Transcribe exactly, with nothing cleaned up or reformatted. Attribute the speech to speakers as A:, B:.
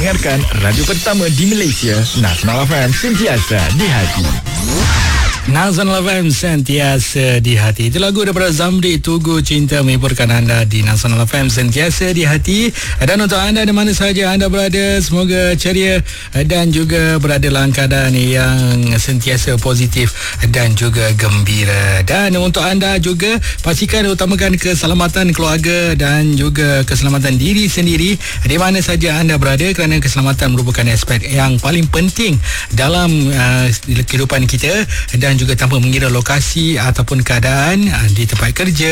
A: mendengarkan radio pertama di Malaysia, Nasional F M, sentiasa di hati.
B: Nasional F M, sentiasa di hati. Itu lagu daripada Zamri, Tugu Cinta, menghiburkan anda di Nasional F M, sentiasa di hati. Dan untuk anda di mana sahaja anda berada, semoga ceria dan juga berada dalam keadaan yang sentiasa positif dan juga gembira. Dan untuk anda juga, pastikan utamakan keselamatan keluarga dan juga keselamatan diri sendiri di mana sahaja anda berada, kerana keselamatan merupakan aspek yang paling penting dalam uh, kehidupan kita, dan juga tanpa mengira lokasi ataupun keadaan uh, di tempat kerja